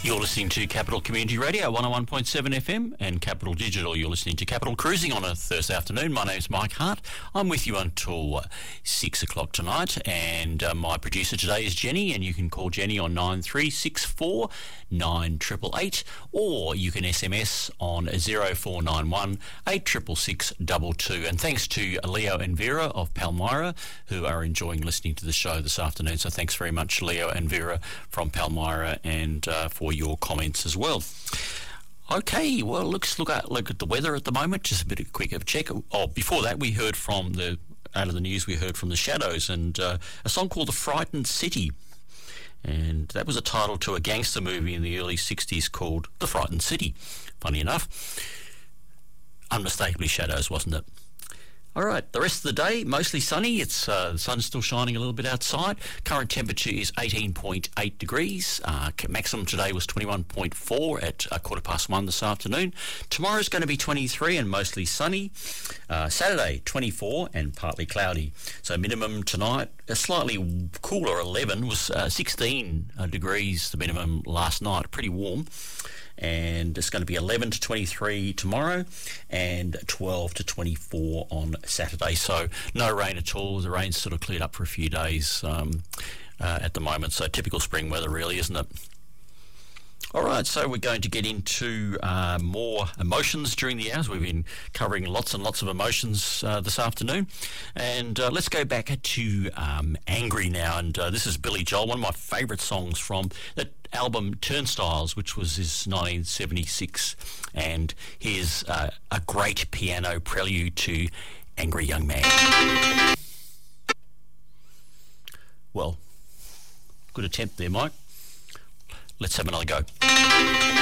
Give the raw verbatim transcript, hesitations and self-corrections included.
You're listening to Capital Community Radio, one oh one point seven F M, and Capital Digital. You're listening to Capital Cruising on a Thursday afternoon. My name's Mike Hart. I'm with you until uh, six o'clock tonight, and uh, my producer today is Jenny, and you can call Jenny on nine three six four nine eight eight eight, or you can S M S on zero four nine one eight six six six two two. And thanks to Leo and Vera of Palmyra, who are enjoying listening to the show this afternoon. So thanks very much, Leo and Vera from Palmyra, and uh, for your comments as well. Okay, well, let's look at look at the weather at the moment. Just a bit of a quick of a check. Oh, before that, we heard from the out of the news. We heard from the Shadows and uh, a song called "The Frightened City," and that was a title to a gangster movie in the early sixties called "The Frightened City." Funny enough, unmistakably Shadows, wasn't it? All right, the rest of the day, mostly sunny. It's uh, the sun's still shining a little bit outside. Current temperature is eighteen point eight degrees. Uh, maximum today was twenty-one point four at uh, quarter past one this afternoon. Tomorrow's going to be twenty-three and mostly sunny. Uh, Saturday, twenty-four and partly cloudy. So minimum tonight, a slightly cooler eleven, was uh, sixteen uh, degrees, the minimum last night. Pretty warm. And it's going to be eleven to twenty-three tomorrow and twelve to twenty-four on Saturday. So no rain at all. The rain's sort of cleared up for a few days um, uh, at the moment. So typical spring weather, really, isn't it? All right, so we're going to get into uh, more emotions during the hours. We've been covering lots and lots of emotions uh, this afternoon. And uh, let's go back to um, Angry now. And uh, this is Billy Joel, one of my favourite songs from that album Turnstiles, which was his nineteen seventy-six. And here's uh, a great piano prelude to Angry Young Man. Well, good attempt there, Mike. Let's have another go.